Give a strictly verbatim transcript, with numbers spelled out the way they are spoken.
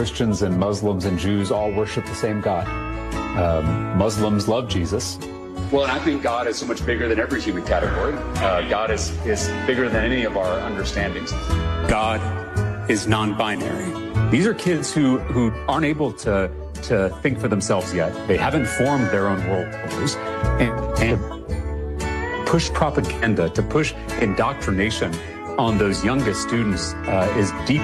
Christians and Muslims and Jews all worship the same God. Um, Muslims love Jesus. Well, and I think God is so much bigger than every human category. Uh, God is, is bigger than any of our understandings. God is non-binary. These are kids who, who aren't able to, to think for themselves yet. They haven't formed their own worldviews. And, and push propaganda, to push indoctrination on those youngest students uh, is deep.